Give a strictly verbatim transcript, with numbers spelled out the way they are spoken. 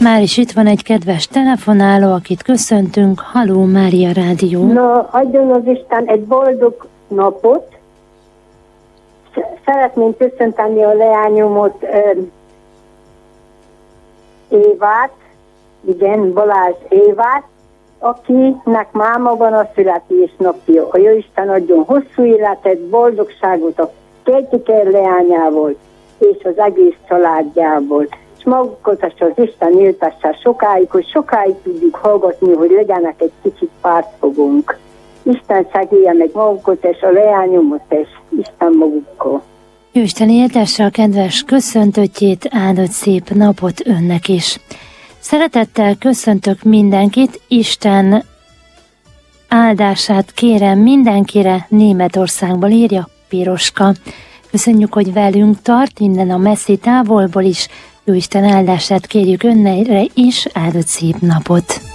Már is itt van egy kedves telefonáló, akit köszöntünk. Halló, Mária Rádió. Na, adjon az Isten egy boldog napot. Szeretném köszönteni a leányomot, Évát, igen, Balázs Évát, akinek máma van a születésnapja. A Jóisten adjon hosszú életet, boldogságot a Kejtiker leányával és az egész családjából. És magukat az Isten éltesse sokáig, hogy sokáig tudjuk hallgatni, hogy legyenek egy kicsit pártfogónk. Isten segélye meg magukat és a leányomot és Isten magukkal. Jóisten éltesse a kedves köszöntöttjét, áldott szép napot önnek is. Szeretettel köszöntök mindenkit, Isten áldását kérem mindenkire, Németországból írja Piroska. Köszönjük, hogy velünk tart, innen a messzi távolból is. Jóisten áldását kérjük önre is, áldott szép napot!